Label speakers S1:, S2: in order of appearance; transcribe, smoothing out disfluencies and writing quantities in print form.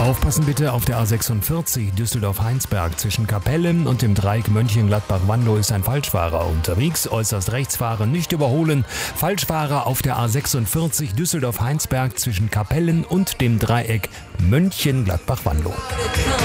S1: Aufpassen bitte auf der A46 Düsseldorf-Heinsberg. Zwischen Kapelle und dem Dreieck Mönchengladbach-Wanlo ist ein Falschfahrer unterwegs. Äußerst rechts fahren, nicht überholen. Falschfahrer auf der A46 Düsseldorf-Heinsberg zwischen Kapellen und dem Dreieck Mönchengladbach-Wanlo.